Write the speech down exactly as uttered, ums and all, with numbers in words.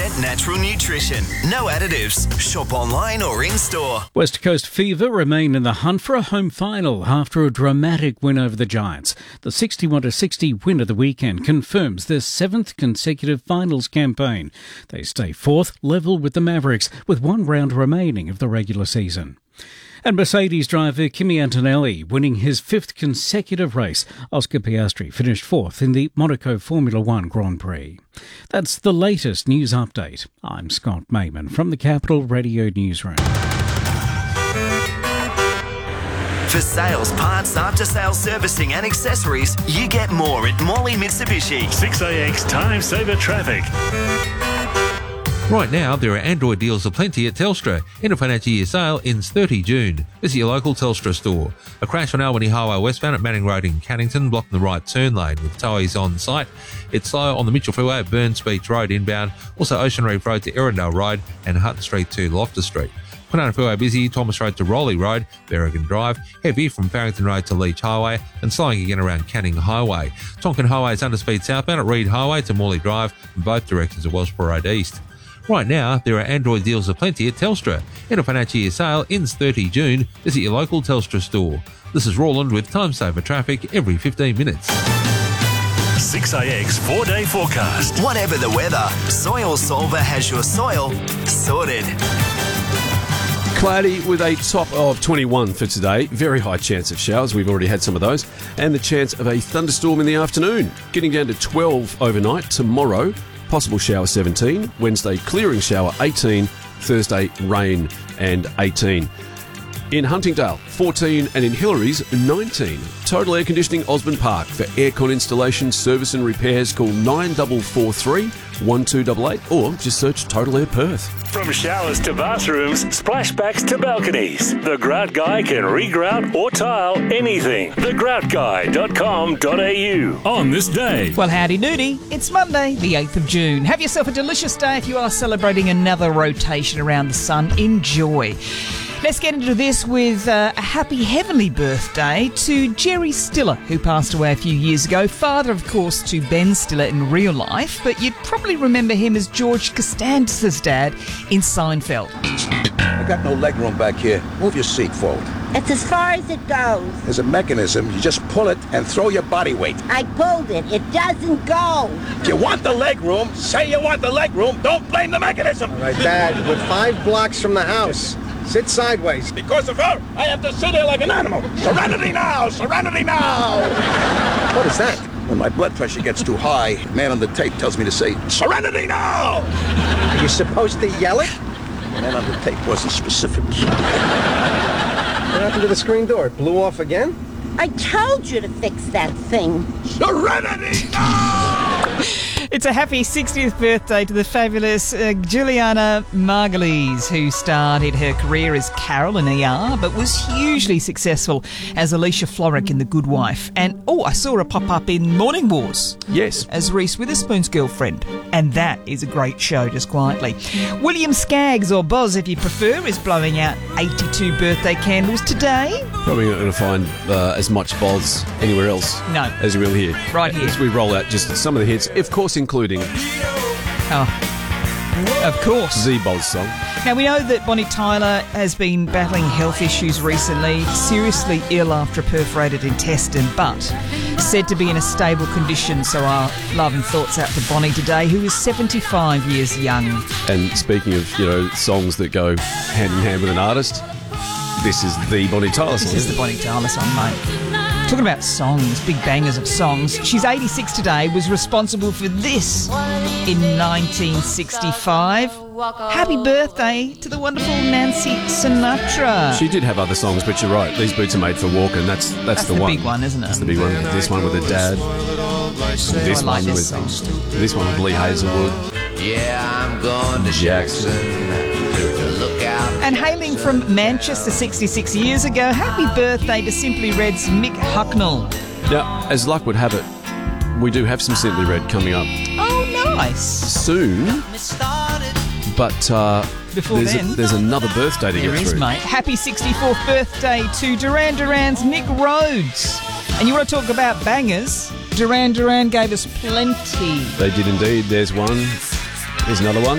percent natural nutrition. No additives. Shop online or in-store. West Coast Fever remain in the hunt for a home final after a dramatic win over the Giants. The sixty-one to sixty win of the weekend confirms their seventh consecutive finals campaign. They stay fourth, level with the Mavericks, with one round remaining of the regular season. And Mercedes driver Kimi Antonelli winning his fifth consecutive race. Oscar Piastri finished fourth in the Monaco Formula One Grand Prix. That's the latest news update. I'm Scott Mayman from the Capital Radio Newsroom. For sales, parts, after-sales servicing and accessories, you get more at Morley Mitsubishi. six A X Time Saver Traffic. Right now, there are Android deals aplenty at Telstra. End of financial year sale ends thirtieth of June. Visit your local Telstra store. A crash on Albany Highway westbound at Manning Road in Cannington, blocking the right turn lane with towies on site. It's slow on the Mitchell Freeway at Burns Beach Road inbound, also Ocean Reef Road to Erindale Road and Hutton Street to Loftus Street. Kwinana Freeway busy, Thomas Road to Rowley Road, Berrigan Drive, heavy from Farrington Road to Leach Highway and slowing again around Canning Highway. Tonkin Highway is underspeed southbound at Reed Highway to Morley Drive in both directions at Wellsborough Road East. Right now, there are Android deals aplenty at Telstra. End of financial year sale ends thirtieth of June. Visit your local Telstra store. This is Roland with Time Saver Traffic every fifteen minutes. six A X four-day forecast. Whatever the weather, Soil Solver has your soil sorted. Cloudy with a top of twenty-one for today. Very high chance of showers. We've already had some of those. And the chance of a thunderstorm in the afternoon. Getting down to twelve overnight tomorrow. Possible shower seventeen. Wednesday clearing shower eighteen. Thursday rain and eighteen. In Huntingdale, fourteen, and in Hillary's, nineteen. Total Air Conditioning Osborne Park. For aircon installation, service and repairs, call nine four four three, one two eight eight or just search Total Air Perth. From showers to bathrooms, splashbacks to balconies, the Grout Guy can regrout or tile anything. the grout guy dot com dot a u. On this day. Well, howdy doody. It's Monday, the eighth of June. Have yourself a delicious day if you are celebrating another rotation around the sun. Enjoy. Let's get into this with uh, a happy heavenly birthday to Jerry Stiller, who passed away a few years ago. Father, of course, to Ben Stiller in real life, but you'd probably remember him as George Costanza's dad in Seinfeld. I got no leg room back here. Move your seat forward. It's as far as it goes. There's a mechanism. You just pull it and throw your body weight. I pulled it. It doesn't go. If you want the leg room, say you want the leg room. Don't blame the mechanism. All right, Dad, we're five blocks from the house. Sit sideways. Because of her, I have to sit here like an animal. Serenity now! Serenity now! What is that? When my blood pressure gets too high, the man on the tape tells me to say, Serenity now! Are you supposed to yell it? The man on the tape wasn't specific. What happened to the screen door? It blew off again? I told you to fix that thing. Serenity now! It's a happy sixtieth birthday to the fabulous uh, Juliana Margulies, who started her career as Carol in E R, but was hugely successful as Alicia Florrick in The Good Wife. And, oh, I saw her pop up in Morning Wars. Yes. As Reese Witherspoon's girlfriend. And that is a great show, just quietly. William Skaggs, or Boz if you prefer, is blowing out eighty-two birthday candles today. Probably not going to find uh, as much Boz anywhere else No. as you will here. Right here. As we roll out just some of the hits, of course including Oh, of course. the Boz song. Now, we know that Bonnie Tyler has been battling health issues recently, seriously ill after a perforated intestine, but said to be in a stable condition. So our love and thoughts out to Bonnie today, who is seventy-five years young. And speaking of, you know, songs that go hand in hand with an artist, this is the Bonnie Tyler song. This is the Bonnie Tyler song, mate. Talking about songs, big bangers of songs. She's eighty-six today, was responsible for this in nineteen sixty-five. Happy birthday to the wonderful Nancy Sinatra. She did have other songs, but you're right. These boots are made for walking. That's that's, That's the, the one. big one, isn't it? That's the big one. This one with her dad. This I like one this with song. this one with Lee Hazelwood. Yeah, I'm going to Jackson. look out. And hailing from Manchester sixty-six years ago, happy birthday to Simply Red's Mick Hucknall. Now, as luck would have it, we do have some Simply Red coming up Oh, nice. soon. But uh, Before there's, then- a, there's another birthday to There get is, through. mate. Happy sixty-fourth birthday to Duran Duran's Nick Rhodes. And you want to talk about bangers? Duran Duran gave us plenty. They did indeed. There's one. There's another one.